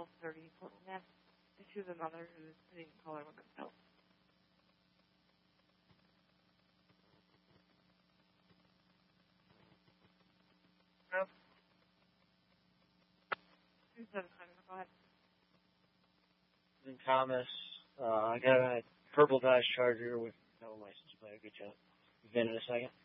1230 Portland Ave. To the mother who is sitting in caller with herself. No. 277, go ahead. Thomas, I got a purple Dodge Charger with no license plate. Good job. You been in a second?